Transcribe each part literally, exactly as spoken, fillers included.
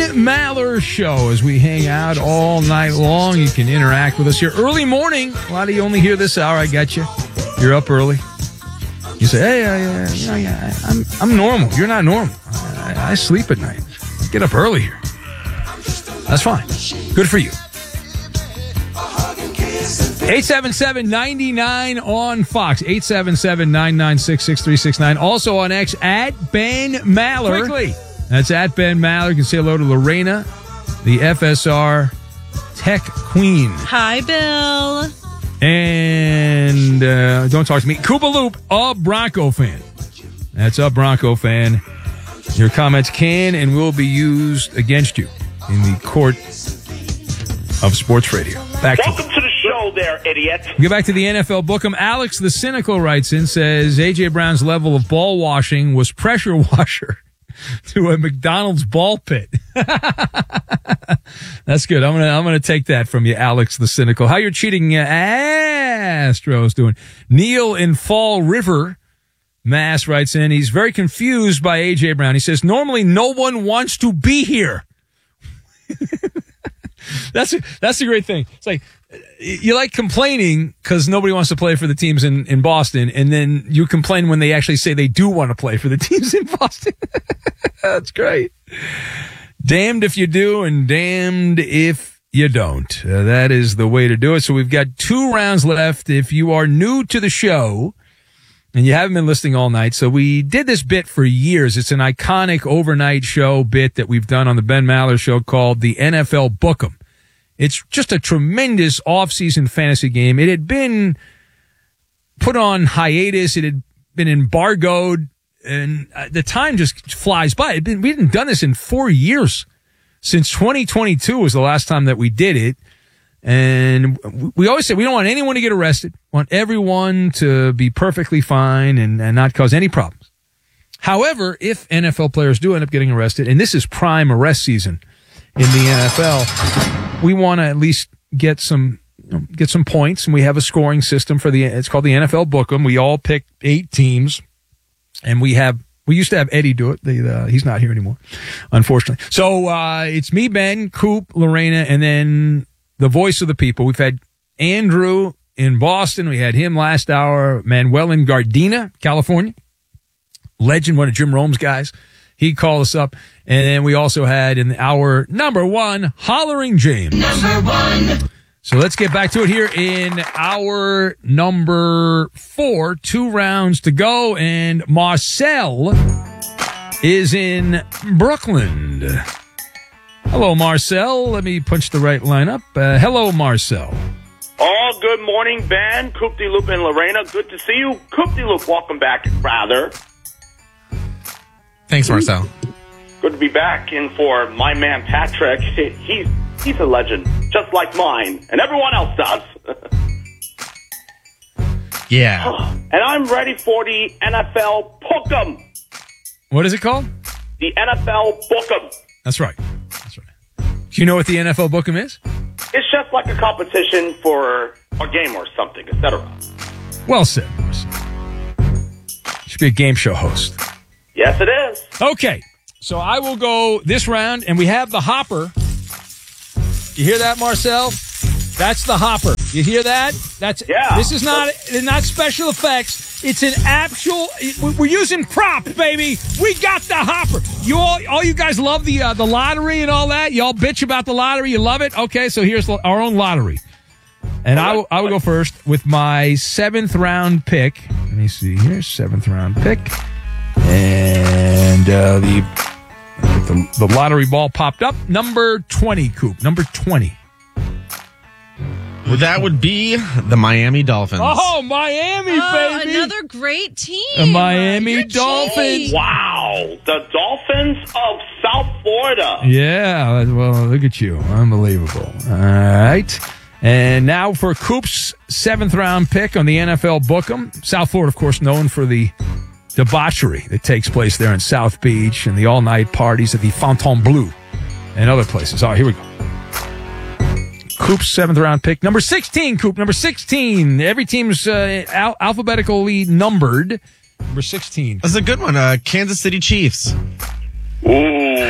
Maller Show as we hang out all night long. You can interact with us here early morning. A lot of you only hear this hour. I got you. You're up early. You say, hey, I, uh, you know, yeah, I'm I'm normal. You're not normal. I, I sleep at night. Get up early here. That's fine. Good for you. eight seven seven, nine nine on Fox. eight seven seven, nine nine six, six three six nine. Also on X, at Ben Maller. Quickly. That's at Ben Maller. You can say hello to Lorena, the F S R Tech Queen. Hi, Bill. And uh, don't talk to me. Koopa Loop, a Bronco fan. That's a Bronco fan. Your comments can and will be used against you in the court of sports radio. Back Welcome to, to the show there, idiot. Get back to the N F L Book'em. Alex the Cynical writes in, says, A J. Brown's level of ball washing was pressure washer to a McDonald's ball pit. That's good. I'm gonna I'm gonna take that from you, Alex the Cynical. How you're cheating uh, Astros doing? Neil in Fall River, Mass writes in, he's very confused by A J. Brown. He says, normally no one wants to be here. That's a, that's a great thing. It's like, you like complaining because nobody wants to play for the teams in, in Boston, and then you complain when they actually say they do want to play for the teams in Boston. That's great. Damned if you do and damned if you don't. Uh, that is the way to do it. So we've got two rounds left. If you are new to the show and you haven't been listening all night, so we did this bit for years. It's an iconic overnight show bit that we've done on the Ben Maller Show called the N F L Book'em. It's just a tremendous off-season fantasy game. It had been put on hiatus. It had been embargoed, and the time just flies by. It'd been, we hadn't done this in four years. Since twenty twenty-two was the last time that we did it. And we always say we don't want anyone to get arrested. We want everyone to be perfectly fine and, and not cause any problems. However, if N F L players do end up getting arrested, and this is prime arrest season in the N F L, we want to at least get some you know, get some points, and we have a scoring system for the. It's called the N F L Book'em. We all pick eight teams, and we have. We used to have Eddie do it. The, uh, he's not here anymore, unfortunately. So uh, it's me, Ben, Coop, Lorena, and then the voice of the people. We've had Andrew in Boston. We had him last hour. Manuel in Gardena, California. Legend, one of Jim Rome's guys. He called us up. And then we also had in our number one, Hollering James. Number one. So let's get back to it here in our number four. Two rounds to go. And Marcel is in Brooklyn. Hello, Marcel. Let me punch the right line up. Uh, hello, Marcel. Oh, good morning, Ben. Coop de Loop and Lorena. Good to see you. Coop de Loop, welcome back, rather. Thanks, Marcel. Good to be back. And for my man, Patrick, he's, he's a legend, just like mine, and everyone else does. Yeah. And I'm ready for the N F L Book'em. What is it called? The N F L Book'em. That's right. That's right. Do you know what the N F L Book'em is? It's just like a competition for a game or something, et cetera. Well said, Marcel. You should be a game show host. Yes, it is. Okay. So I will go this round, and we have the hopper. You hear that, Marcel? That's the hopper. You hear that? That's yeah. This is not not special effects. It's an actual. We're using props, baby. We got the hopper. You all, all you guys love the uh, the lottery and all that. Y'all bitch about the lottery. You love it. Okay, so here's our own lottery, and I will I will go first with my seventh round pick. Let me see here, seventh round pick, and uh, the. The, the lottery ball popped up. Number twenty, Coop. Number twenty. Well, that would be the Miami Dolphins. Oh, Miami, oh, baby. Another great team. The Miami You're Dolphins. cheating. Wow. The Dolphins of South Florida. Yeah. Well, look at you. Unbelievable. All right. And now for Coop's seventh round pick on the N F L Book'em. South Florida, of course, known for the debauchery that takes place there in South Beach and the all-night parties at the Fontainebleau and other places. All right, here we go. Coop's seventh round pick. Number sixteen, Coop. Number sixteen. Every team's uh, al- alphabetically numbered. Number sixteen. That's a good one. Uh, Kansas City Chiefs. Ooh,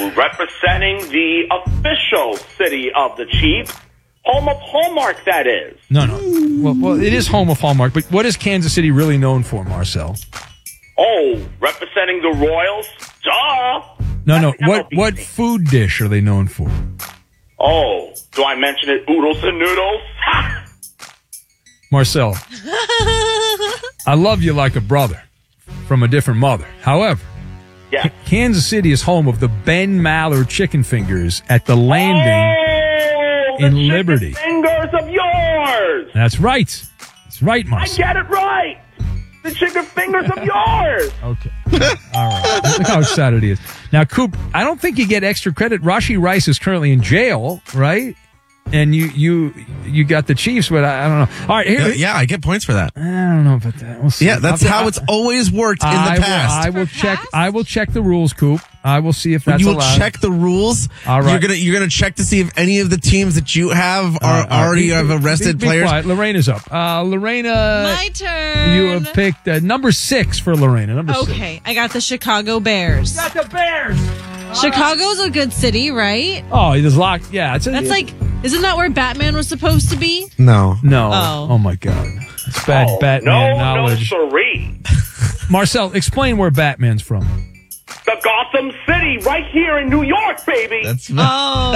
representing the official city of the Chiefs, home of Hallmark, that is. No, no. Well, well, it is home of Hallmark, but what is Kansas City really known for, Marcel? Oh, representing the Royals? Duh! No, no. That's the What M L B what team. food dish are they known for? Oh, do I mention it? Oodles and noodles? Ha! Marcel, I love you like a brother from a different mother. However, Yeah. Kansas City is home of the Ben Maller chicken fingers at the Landing. Oh, the in chicken Liberty. fingers of yours! That's right. That's right, I Marcel. get it right! The chicken fingers of yours! Okay. All right. Look how excited he is. Now, Coop, I don't think you get extra credit. Rashi Rice is currently in jail, right? And you you you got the Chiefs, but I, I don't know. All right, here. Yeah, yeah, I get points for that. I don't know about that. We'll see. Yeah, that's I'll- how I- it's always worked in I the will- past. I will For check. past? I will check the rules, Coop. I will see if that's you will allowed. check the rules. All right. You're gonna you're gonna check to see if any of the teams that you have All are right, all right. already Be- have be- arrested be, be players. Quiet. Lorena's up. Uh, Lorena, My turn. you have picked uh, number six for Lorena. Number six. Okay, I got the Chicago Bears. Got the Bears. Chicago's a good city, right? Oh, he just locked. Yeah, it's a, That's like, isn't that where Batman was supposed to be? No. no. Oh. Oh, my God, it's bad Oh, Batman no, knowledge. no, siree. Marcel, explain where Batman's from. The Gotham City, right here in New York, baby! That's Oh.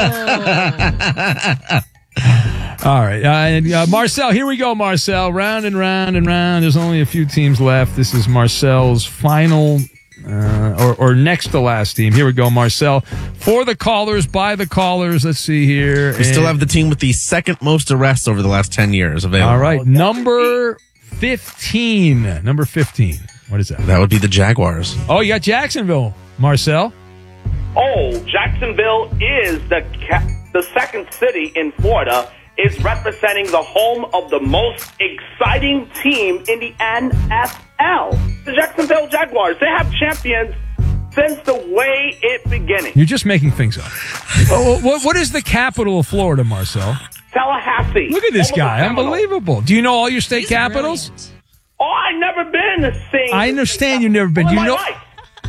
All right, uh, and, uh, Marcel. Here we go, Marcel. Round and round and round. There's only a few teams left. This is Marcel's final. Uh, or, or next to last team. Here we go, Marcel. For the callers, by the callers. Let's see here. we still have the team with the second most arrests over the last ten years available. All right, number fifteen. Number fifteen. What is that? That would be the Jaguars. Oh, you got Jacksonville, Marcel. Oh, Jacksonville is the ca- the second city in Florida, is representing the home of the most exciting team in the N F L. The Jacksonville Jaguars. They have champions since the way it beginning. You're just making things up. oh, what, what is the capital of Florida, Marcel? Tallahassee. Look at this Home of guy. the Seminoles. Unbelievable. Do you know all your state He's capitals? brilliant. Oh, I've never been to sing. I understand you've never been. All You my know- life.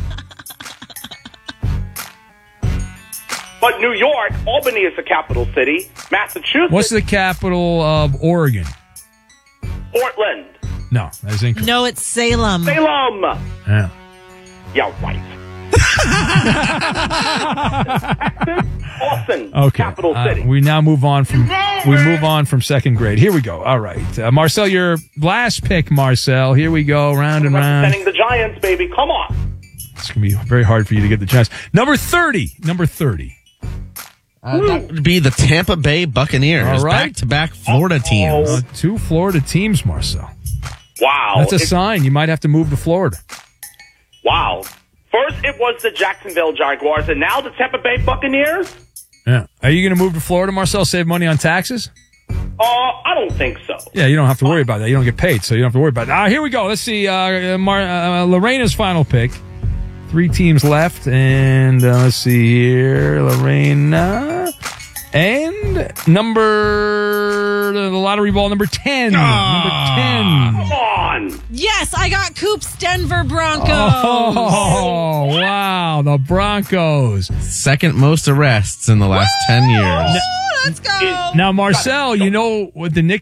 But New York, Albany is the capital city. Massachusetts, What's the capital of Oregon? Portland. No, that's incorrect. No, it's Salem. Salem. Yeah. Yeah, right. Austin, Okay. capital Uh, city. we now move on from we move on from second grade. Here we go. All right, uh, Marcel, your last pick, Marcel. Here we go, round and round. Representing the Giants, baby. Come on. It's gonna be very hard for you to get the chance. Number thirty. Number thirty. Uh, that would be the Tampa Bay Buccaneers. All right. Back-to-back Florida teams. Uh, two Florida teams, Marcel. Wow. That's a It- sign. You might have to move to Florida. wow. First, it was the Jacksonville Jaguars, and now the Tampa Bay Buccaneers? Yeah. Are you going to move to Florida, Marcel? Save money on taxes? Uh, I don't think so. Yeah, you don't have to worry about that. You don't get paid, so you don't have to worry about that. Ah, here we go. Let's see. Uh, Mar- uh, Lorena's final pick. Three teams left, and uh, let's see here. Lorena. And number, the lottery ball, number ten. Number ten. Come on. Yes, I got Coop's Denver Broncos. Oh, wow. The Broncos. Second most arrests in the last ten years. Ooh, let's go. Now, Marcel, you know what the nick